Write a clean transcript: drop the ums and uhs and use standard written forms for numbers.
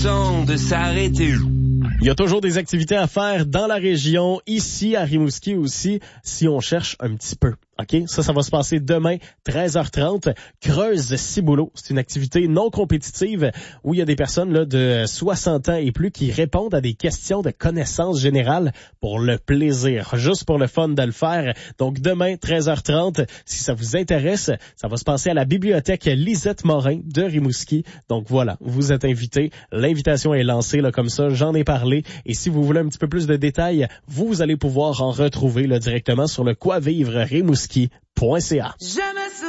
Temps de s'arrêter. Il y a toujours des activités à faire dans la région, ici à Rimouski aussi, si on cherche un petit peu. OK? Ça va se passer demain, 13h30. Creuse Ciboulot. C'est une activité non compétitive où il y a des personnes là, de 60 ans et plus qui répondent à des questions de connaissances générales pour le plaisir, juste pour le fun de le faire. Donc demain, 13h30, si ça vous intéresse, ça va se passer à la bibliothèque Lisette Morin de Rimouski. Donc voilà, vous êtes invités. L'invitation est lancée là, comme ça, j'en ai parlé. Et si vous voulez un petit peu plus de détails, vous allez pouvoir en retrouver là, directement sur le quoivivre Rimouski.ca.